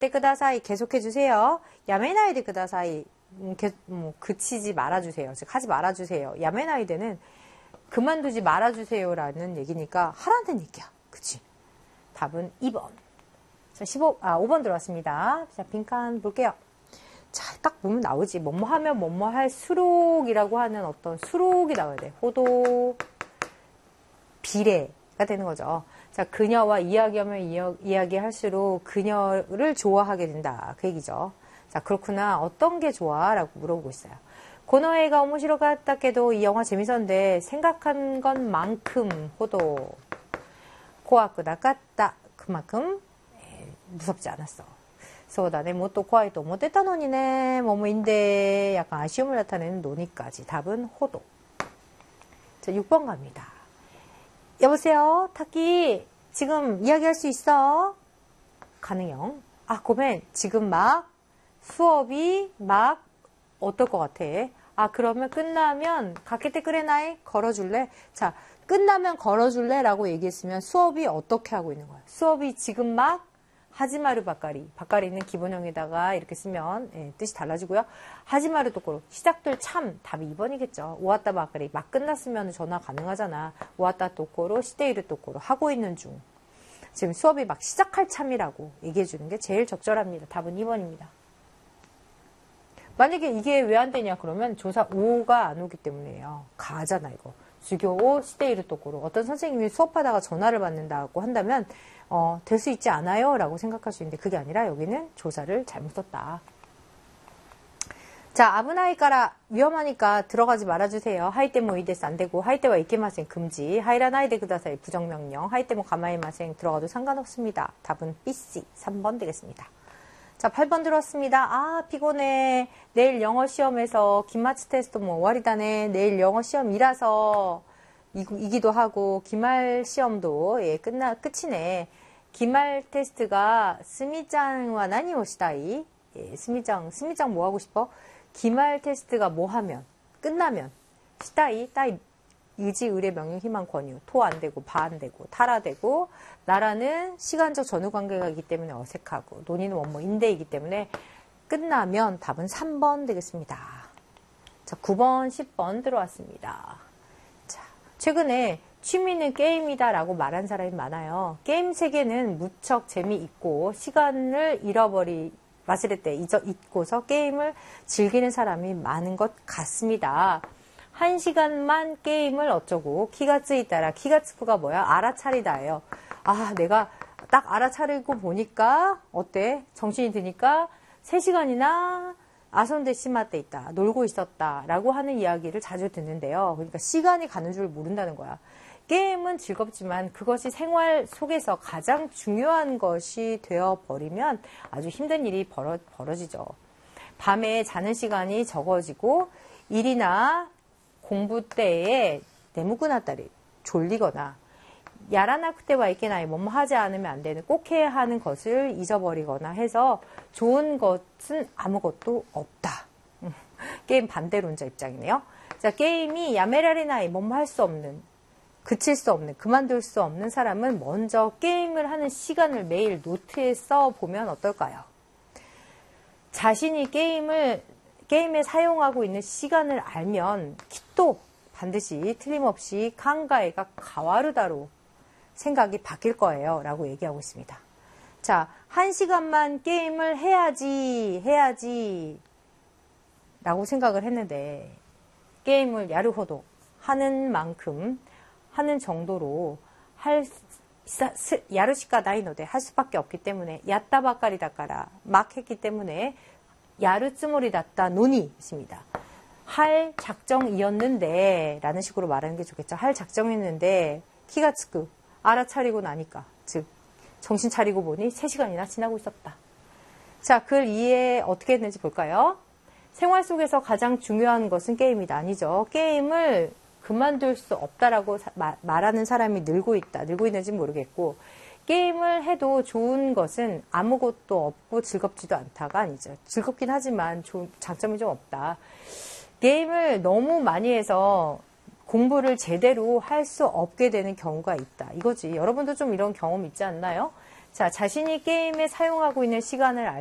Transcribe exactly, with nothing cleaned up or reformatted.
때 그다사이 계속해주세요. 야메나이데 그다사이 음, 게, 뭐, 그치지 말아주세요. 즉 하지 말아주세요. 야메나이데는 그만두지 말아주세요라는 얘기니까 하라는 얘기야. 그치? 답은 이 번. 자, 십오, 아, 오 번 들어왔습니다. 자, 빈칸 볼게요. 자, 딱 보면 나오지. 뭐뭐 하면 뭐뭐 할 수록이라고 하는 어떤 수록이 나와야 돼. 호도, 비례가 되는 거죠. 자, 그녀와 이야기하면 이야, 이야기할수록 그녀를 좋아하게 된다. 그 얘기죠. 자, 그렇구나. 어떤 게 좋아? 라고 물어보고 있어요. 고노에가 오모시로갔다 깨도 이 영화 재밌었는데 생각한 것만큼 호도 고아크 나갔다. 그만큼 에, 무섭지 않았어. 소다네 뭐또 고아이도 못했다 노니네 뭐뭐인데 약간 아쉬움을 나타내는 노니까지 답은 호도. 자, 육 번 갑니다. 여보세요? 타키 지금 이야기할 수 있어? 가능형. 아, 고멘 지금 막 수업이 막 어떨 것 같아? 아, 그러면 끝나면 가케테 그레나이 걸어줄래? 자, 끝나면 걸어줄래? 라고 얘기했으면 수업이 어떻게 하고 있는 거야? 수업이 지금 막 하지마르 바까리. 바까리는 기본형에다가 이렇게 쓰면 예, 뜻이 달라지고요. 하지마르 도코로. 시작될 참 답이 이 번이겠죠. 오왔다 바까리. 막 끝났으면 전화 가능하잖아. 오왔다 도코로 시데이르 도코로. 하고 있는 중. 지금 수업이 막 시작할 참이라고 얘기해 주는 게 제일 적절합니다. 답은 이 번입니다. 만약에 이게 왜 안 되냐 그러면 조사 오가 안 오기 때문이에요. 가잖아 이거. 주교 오 시데이르 도코로. 어떤 선생님이 수업하다가 전화를 받는다고 한다면 어, 될 수 있지 않아요? 라고 생각할 수 있는데 그게 아니라 여기는 조사를 잘못 썼다. 자, 아브나이까라 위험하니까 들어가지 말아주세요. 하이테모 이데스 안 되고 하이테와 이케마생 금지. 하이라나이데 그다사이 부정명령. 하이테모 가마이마생 들어가도 상관없습니다. 답은 비씨 삼 번 되겠습니다. 자, 팔 번 들었습니다. 아, 피곤해. 내일 영어 시험에서 기마츠 테스트 뭐 월이다네. 내일 영어 시험이라서 이기도 하고 기말 시험도 예, 끝나 끝이네. 기말 테스트가 스미짱와 나니오시다이. 예, 스미짱 스미짱 뭐 하고 싶어? 기말 테스트가 뭐 하면 끝나면 시다이 따이 의지 의뢰 명령 희망 권유 토 안 되고 바 안 되고 타라 되고 나라는 시간적 전후 관계가 있기 때문에 어색하고 논의는 원모 인대이기 때문에 끝나면 답은 삼 번 되겠습니다. 자, 구 번, 십 번 들어왔습니다. 자, 최근에 취미는 게임이다 라고 말한 사람이 많아요. 게임 세계는 무척 재미있고 시간을 잃어버리 마시를 때 잊고서 게임을 즐기는 사람이 많은 것 같습니다. 한 시간만 게임을 어쩌고 키가츠이 따라 키가츠쿠가 뭐야? 알아차리다예요. 아, 내가 딱 알아차리고 보니까 어때? 정신이 드니까 세 시간이나 아손데 시마때 있다. 놀고 있었다. 라고 하는 이야기를 자주 듣는데요. 그러니까 시간이 가는 줄 모른다는 거야. 게임은 즐겁지만 그것이 생활 속에서 가장 중요한 것이 되어버리면 아주 힘든 일이 벌어, 벌어지죠. 밤에 자는 시간이 적어지고 일이나 공부 때에 네무구나따리 졸리거나 야라나쿠테와 이케나이 뭐뭐 하지 않으면 안 되는 꼭 해야 하는 것을 잊어버리거나 해서 좋은 것은 아무것도 없다. 게임 반대론자 입장이네요. 자, 게임이 야메라리나이 뭐뭐 할 수 없는 그칠 수 없는 그만둘 수 없는 사람은 먼저 게임을 하는 시간을 매일 노트에 써보면 어떨까요? 자신이 게임을 게임에 사용하고 있는 시간을 알면 kit또 반드시 틀림없이 칸가에가 가와르다로 생각이 바뀔 거예요 라고 얘기하고 있습니다. 자, 한 시간만 게임을 해야지 해야지 라고 생각을 했는데 게임을 야르호도 하는 만큼 하는 정도로 할 야르시카 나이노데 할 수밖에 없기 때문에 야따바까리다까라 막 했기 때문에 야르츠모리 다따 논이 있습니다. 할 작정이었는데 라는 식으로 말하는 게 좋겠죠. 할 작정이었는데 키가츠쿠 알아차리고 나니까 즉 정신 차리고 보니 세 시간이나 지나고 있었다. 자, 글 이해 어떻게 했는지 볼까요? 생활 속에서 가장 중요한 것은 게임이다. 아니죠. 게임을 그만둘 수 없다라고 사, 마, 말하는 사람이 늘고 있다. 늘고 있는지 모르겠고 게임을 해도 좋은 것은 아무것도 없고 즐겁지도 않다가 아니죠. 즐겁긴 하지만 좋은, 장점이 좀 없다. 게임을 너무 많이 해서 공부를 제대로 할 수 없게 되는 경우가 있다. 이거지. 여러분도 좀 이런 경험 있지 않나요? 자, 자신이 게임에 사용하고 있는 시간을 알